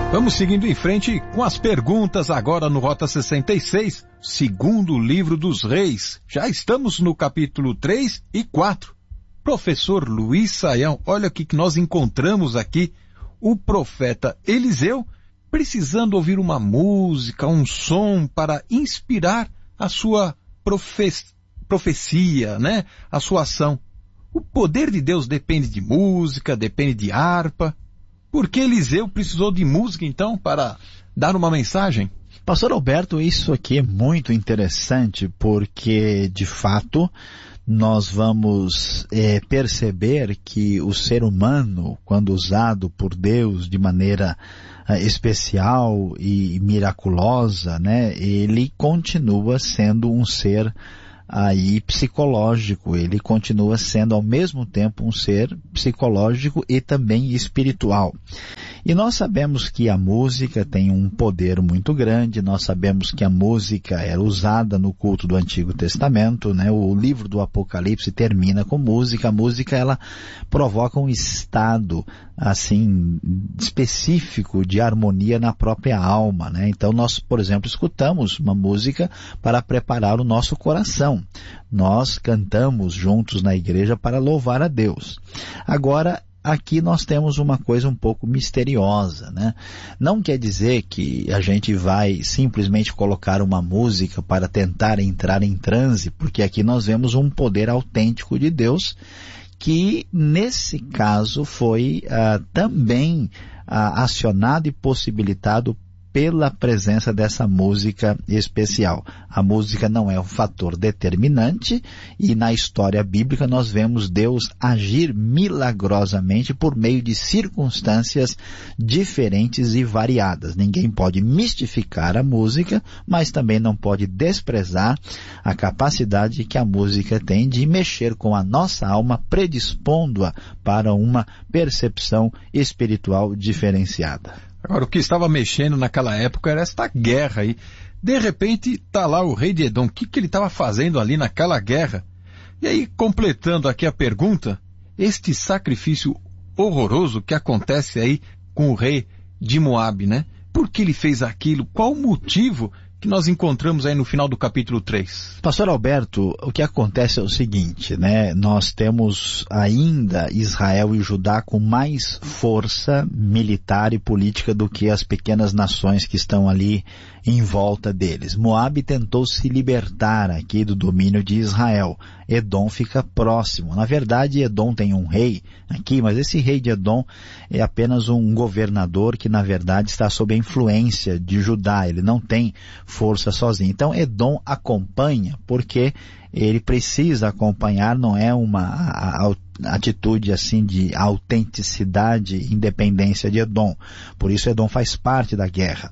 Vamos seguindo em frente com as perguntas agora no Rota 66, segundo livro dos Reis. Já estamos no capítulo 3 e 4. Professor Luiz Saião, olha o que nós encontramos aqui. O profeta Eliseu precisando ouvir uma música, um som para inspirar a sua profecia, né? A sua ação. O poder de Deus depende de música, depende de harpa. Por que Eliseu precisou de música, então, para dar uma mensagem? Pastor Alberto, isso aqui é muito interessante porque, de fato, nós vamos perceber que o ser humano, quando usado por Deus de maneira especial e miraculosa, né, ele continua sendo um ser aí psicológico, ele continua sendo ao mesmo tempo um ser psicológico e também espiritual. E nós sabemos que a música tem um poder muito grande, nós sabemos que a música era usada no culto do Antigo Testamento, né? O livro do Apocalipse termina com música, a música ela provoca um estado assim específico de harmonia na própria alma, né? Então nós, por exemplo, escutamos uma música para preparar o nosso coração. Nós cantamos juntos na igreja para louvar a Deus. Agora, aqui nós temos uma coisa um pouco misteriosa, né? Não quer dizer que a gente vai simplesmente colocar uma música para tentar entrar em transe, porque aqui nós vemos um poder autêntico de Deus que nesse caso foi também acionado e possibilitado pela presença dessa música especial. A música não é um fator determinante e na história bíblica nós vemos Deus agir milagrosamente por meio de circunstâncias diferentes e variadas. Ninguém pode mistificar a música, mas também não pode desprezar a capacidade que a música tem de mexer com a nossa alma, predispondo-a para uma percepção espiritual diferenciada. Agora, o que estava mexendo naquela época era esta guerra aí. De repente, está lá o rei de Edom. O que ele estava fazendo ali naquela guerra? E aí, completando aqui a pergunta, este sacrifício horroroso que acontece aí com o rei de Moabe, né? Por que ele fez aquilo? Qual o motivo que nós encontramos aí no final do capítulo 3? Pastor Alberto, o que acontece é o seguinte, né? Nós temos ainda Israel e Judá com mais força militar e política do que as pequenas nações que estão ali em volta deles. Moabe tentou se libertar aqui do domínio de Israel. Edom fica próximo. Na verdade, Edom tem um rei aqui, mas esse rei de Edom é apenas um governador que, na verdade, está sob a influência de Judá. Ele não tem força sozinho. Então, Edom acompanha porque ele precisa acompanhar, não é uma atitude assim de autenticidade e independência de Edom. Por isso, Edom faz parte da guerra.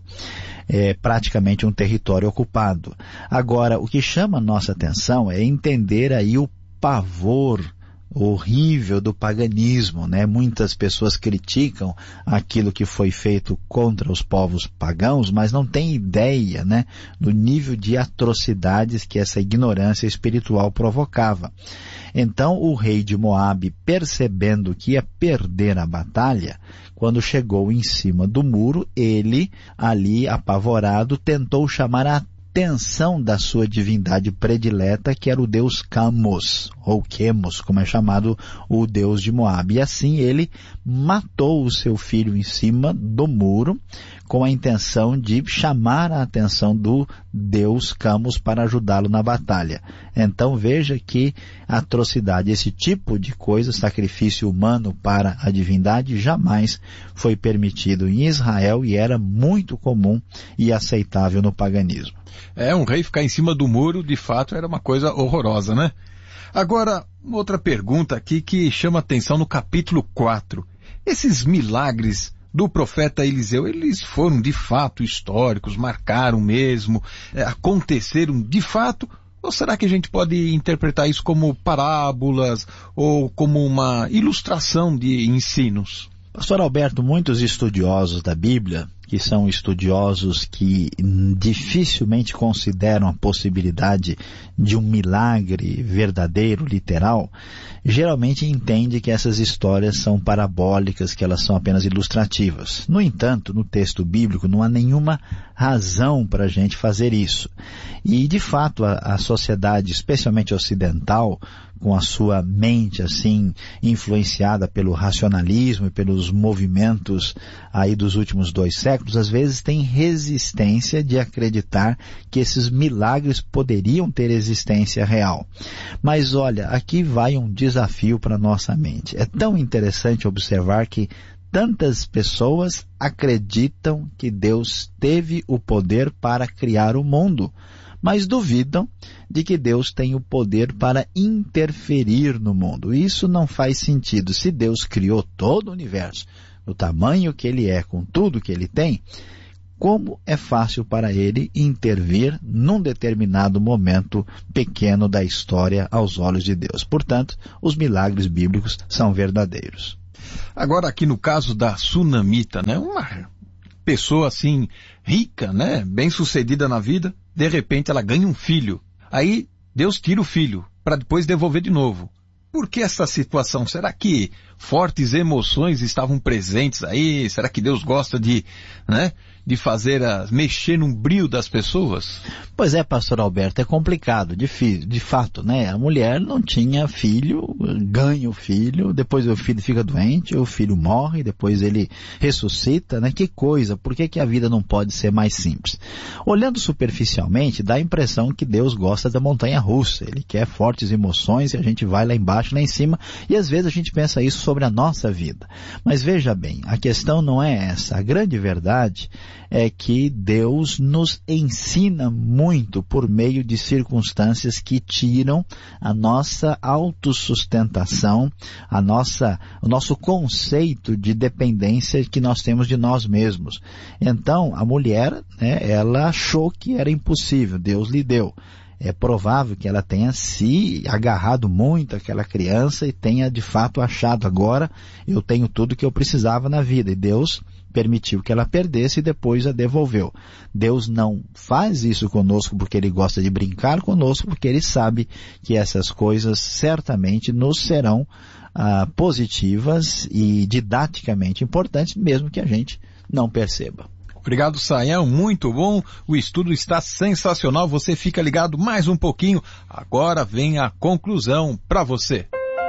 É praticamente um território ocupado. Agora, o que chama a nossa atenção é entender aí o pavor horrível do paganismo, né? Muitas pessoas criticam aquilo que foi feito contra os povos pagãos, mas não têm ideia, né, do nível de atrocidades que essa ignorância espiritual provocava. Então, o rei de Moabe, percebendo que ia perder a batalha, quando chegou em cima do muro, ele, ali apavorado, tentou chamar a atenção da sua divindade predileta, que era o deus Camos, ou Quemos, como é chamado o deus de Moabe. E assim ele matou o seu filho em cima do muro, com a intenção de chamar a atenção do deus Camos para ajudá-lo na batalha. Então veja que atrocidade, esse tipo de coisa, sacrifício humano para a divindade, jamais foi permitido em Israel e era muito comum e aceitável no paganismo. Um rei ficar em cima do muro, de fato, era uma coisa horrorosa, né? Agora, outra pergunta aqui que chama atenção no capítulo 4. Esses milagres do profeta Eliseu, eles foram de fato históricos, marcaram mesmo, aconteceram de fato? Ou será que a gente pode interpretar isso como parábolas ou como uma ilustração de ensinos? Pastor Alberto, muitos estudiosos da Bíblia que são estudiosos que dificilmente consideram a possibilidade de um milagre verdadeiro, literal, geralmente entende que essas histórias são parabólicas, que elas são apenas ilustrativas. No entanto, no texto bíblico não há nenhuma razão para a gente fazer isso. E, de fato, a sociedade, especialmente ocidental, com a sua mente assim influenciada pelo racionalismo e pelos movimentos aí dos últimos 2 séculos, às vezes tem resistência de acreditar que esses milagres poderiam ter existência real. Mas olha, aqui vai um desafio para nossa mente. É tão interessante observar que tantas pessoas acreditam que Deus teve o poder para criar o mundo, mas duvidam de que Deus tem o poder para interferir no mundo. Isso não faz sentido. Se Deus criou todo o universo, do tamanho que ele é, com tudo que ele tem, como é fácil para ele intervir num determinado momento pequeno da história aos olhos de Deus? Portanto, os milagres bíblicos são verdadeiros. Agora, aqui no caso da sunamita, né? Uma pessoa assim, rica, né? Bem-sucedida na vida, de repente ela ganha um filho. Aí Deus tira o filho, para depois devolver de novo. Por que essa situação? Será que fortes emoções estavam presentes aí? Será que Deus gosta de mexer no brio das pessoas? Pois é, pastor Alberto, é complicado, difícil, de fato, né? A mulher não tinha filho, ganha o filho, depois o filho fica doente, o filho morre, depois ele ressuscita, né? Que coisa, por que a vida não pode ser mais simples? Olhando superficialmente, dá a impressão que Deus gosta da montanha-russa, ele quer fortes emoções e a gente vai lá embaixo, lá em cima, e às vezes a gente pensa isso sobre a nossa vida. Mas veja bem, a questão não é essa, a grande verdade é que Deus nos ensina muito por meio de circunstâncias que tiram a nossa autossustentação, o nosso conceito de dependência que nós temos de nós mesmos. Então, a mulher, ela achou que era impossível, Deus lhe deu. É provável que ela tenha se agarrado muito àquela criança e tenha de fato achado, agora eu tenho tudo que eu precisava na vida, e Deus permitiu que ela perdesse e depois a devolveu. Deus não faz isso conosco porque Ele gosta de brincar conosco, porque Ele sabe que essas coisas certamente nos serão positivas e didaticamente importantes, mesmo que a gente não perceba. Obrigado, Sayão, muito bom, o estudo está sensacional, você fica ligado mais um pouquinho, agora vem a conclusão para você.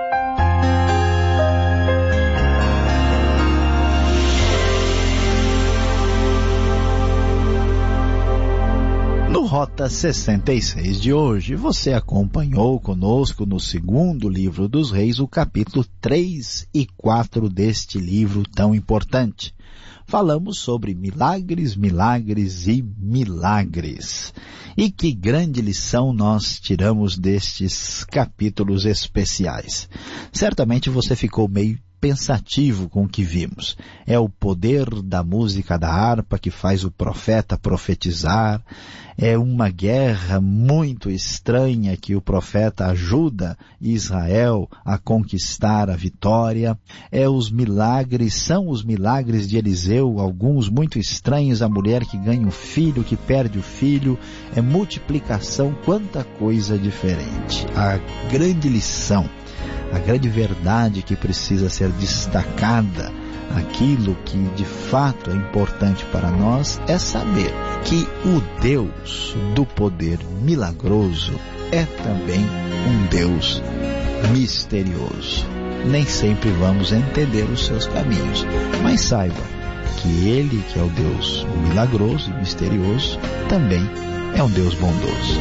No Rota 66 de hoje, você acompanhou conosco no segundo livro dos Reis, o capítulo 3 e 4 deste livro tão importante. Falamos sobre milagres, milagres e milagres. E que grande lição nós tiramos destes capítulos especiais. Certamente você ficou meio pensativo com o que vimos. É o poder da música da harpa que faz o profeta profetizar. É uma guerra muito estranha que o profeta ajuda Israel a conquistar a vitória. São os milagres de Eliseu, alguns muito estranhos, a mulher que ganha um filho, que perde o filho. É multiplicação, quanta coisa diferente. A grande lição, a grande verdade que precisa ser destacada, aquilo que de fato é importante para nós, é saber que o Deus do poder milagroso é também um Deus misterioso. Nem sempre vamos entender os seus caminhos, mas saiba que Ele, que é o Deus milagroso e misterioso, também é um Deus bondoso.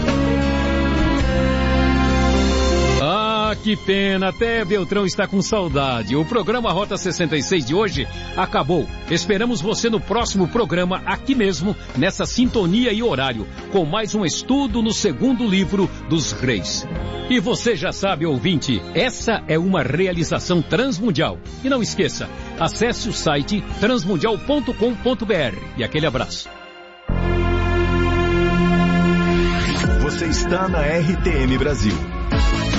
Que pena, até Beltrão está com saudade. O programa Rota 66 de hoje acabou. Esperamos você no próximo programa, aqui mesmo, nessa sintonia e horário, com mais um estudo no segundo livro dos Reis. E você já sabe, ouvinte, essa é uma realização transmundial. E não esqueça, acesse o site transmundial.com.br. E aquele abraço. Você está na RTM Brasil.